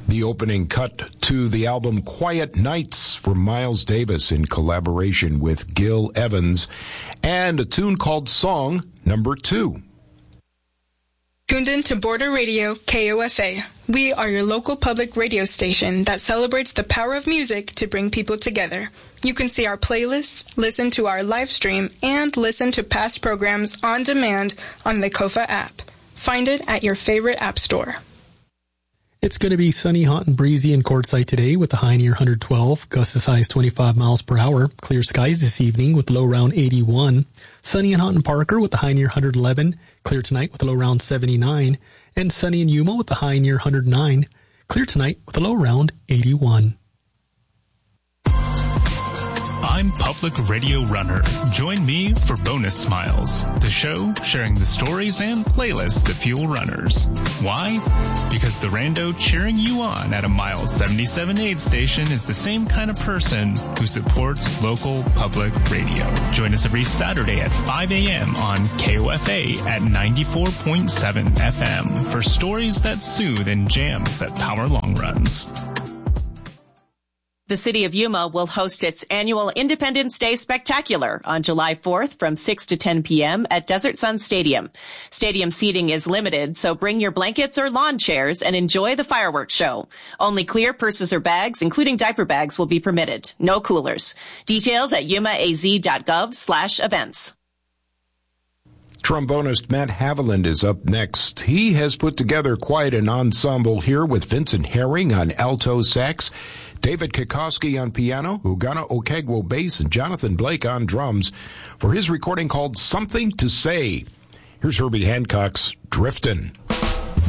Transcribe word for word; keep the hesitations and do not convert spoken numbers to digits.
The opening cut to the album Quiet Nights from Miles Davis in collaboration with Gil Evans, and a tune called Song Number Two. Tuned in to Border Radio K O F A. We are your local public radio station that celebrates the power of music to bring people together. You can see our playlists, listen to our live stream, and listen to past programs on demand on the Kofa app. Find it at your favorite app store. It's going to be sunny, hot, and breezy in Quartzsite today with a high near one hundred twelve, gusts as high as twenty-five miles per hour. Clear skies this evening with low around eighty-one. Sunny and hot in Parker with a high near one hundred eleven. Clear tonight with a low around seventy-nine. And sunny in Yuma with a high near one hundred nine. Clear tonight with a low around eighty-one. I'm Public Radio Runner. Join me for Bonus Smiles, the show sharing the stories and playlists that fuel runners. Why? Because the rando cheering you on at a Miles seventy-seven aid station is the same kind of person who supports local public radio. Join us every Saturday at five a.m. on K O F A at ninety-four point seven F M for stories that soothe and jams that power long runs. The City of Yuma will host its annual Independence Day Spectacular on July fourth from six to ten p.m. at Desert Sun Stadium. Stadium seating is limited, so bring your blankets or lawn chairs and enjoy the fireworks show. Only clear purses or bags, including diaper bags, will be permitted. No coolers. Details at yumaaz.gov slash events. Trombonist Matt Haviland is up next. He has put together quite an ensemble here with Vincent Herring on alto sax, David Kikoski on piano, Ugana Okegwo bass, and Jonathan Blake on drums for his recording called Something to Say. Here's Herbie Hancock's Driftin'.